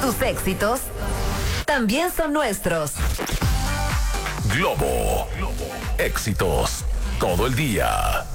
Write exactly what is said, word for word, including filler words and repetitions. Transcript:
Tus éxitos también son nuestros. Globo. Éxitos todo el día.